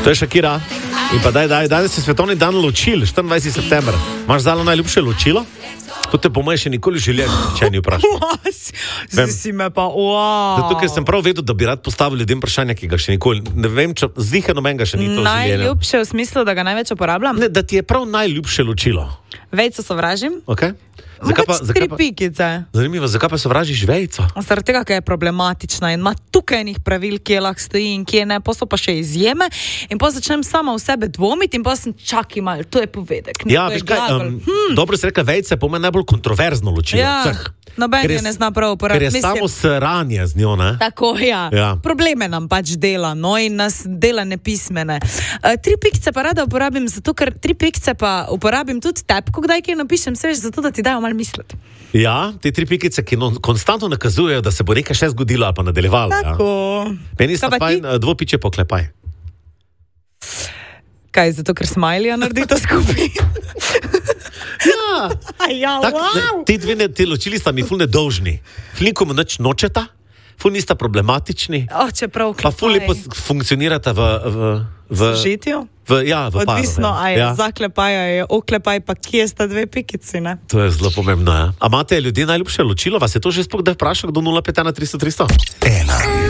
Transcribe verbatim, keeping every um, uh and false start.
To je Shakira. In pa daj, daj, danes je svetovni dan ločil, štiriindvajseti september. Imaš zalo najljubše ločilo? To te po moje še nikoli želel, če ni vprašal. Zdaj si me pa, wow. Zato, ker sem prav vedel, da bi rad postavil ljudem vprašanja, ki ga še nikoli, ne vem, če zdihe noben ga še ni to želel. Najljubše v smislu, da ga največ uporabljam? Ne, da ti je prav najljubše ločilo. Vejco sovražim. Okay. Zakaj pa, zakaj pa, pikice. Zanimivo, zakaj pa sovražiš vejco? Zaradi tega, ker je problematična in ima tukaj enih pravil, kje lahko stoji in kje ne, poslo pa še izjeme in pa začnem sama v sebe dvomiti in pa sem čakaj malo, to je povedek. Ja, veš kaj, um, hmm. dobro si rekla, vejce po meni najbolj kontroverzno ločilo. Ja, noben je ne zna prav uporabiti. Ker je Mislim, samo sranje z njo, ne? Tako, ja. ja. Probleme nam pač dela, no, in nas dela nepismene. Uh, tri pikice pa rada uporabim, zato ker tri pikice pa uporabim tudi tepko, kdaj kaj napišem, se veš, zato da ti dajo malo misliti. Ja, te tri pikice, ki no, konstantno nakazujejo, da se bo nekaj še zgodilo ali pa nadaljevalo. Tako. Ja. Meni sta fajn dvopiče poklepaj. Kaj, zato ker smajlija naredi to skupaj? Ja. ja, tak, wow. ne, ti dve ne, ti ločili sta mi ful nedolžni. Ful nikomu nič nočeta, ful nista problematični. Oh, čeprav klepaj. Pa ful lepo funkcionirata v... v, v žitju? V, ja, v Odvisno, paru. A je ja. zaklepaj, a je oklepaj, pa kje sta dve pikici, ne? To je zelo pomembno, ja. A imate ljudje najljubše ločilo? Vas je to že sploh, da vprašal, kdo nula pet ena tristo tristo? Ena.